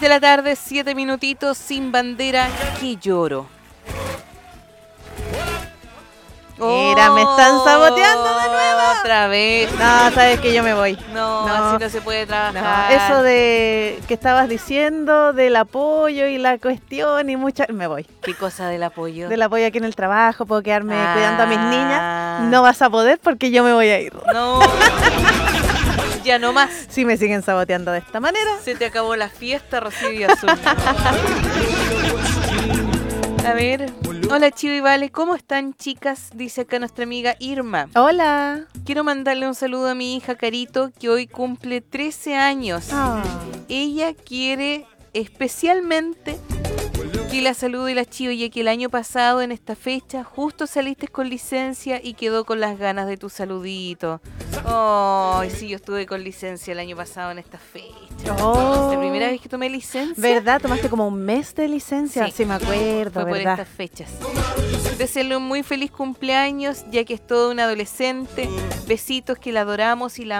de la tarde, 7 minutitos, sin bandera, que lloro. Mira, me están saboteando de nuevo. Otra vez. No, sabes que yo me voy. No, así no se puede No, trabajar. eso de que estabas diciendo del apoyo y la cuestión y me voy. ¿Qué cosa del apoyo? Del apoyo aquí en el trabajo, puedo quedarme cuidando a mis niñas. No No. vas a poder porque yo me voy a ir. No. Ya no más. Si me siguen saboteando de esta manera. Se te acabó la fiesta, Rocío y Azul. A ver. Hola, Chivo y Vale. ¿Cómo están, chicas? Dice acá nuestra amiga Irma. Hola. Quiero mandarle un saludo a mi hija Carito, que hoy cumple 13 años. Ah. Ella quiere especialmente que la salude la Chivo, ya que el año pasado en esta fecha justo saliste con licencia y quedó con las ganas de tu saludito. Ay, sí, yo estuve con licencia el año pasado en esta fecha. Oh. La primera vez que tomé licencia. ¿Verdad? Tomaste como un mes de licencia. Sí. Sí, me acuerdo, Fue por ¿verdad? estas fechas. Desearle un muy feliz cumpleaños, ya que es todo un adolescente. Besitos, que la adoramos y la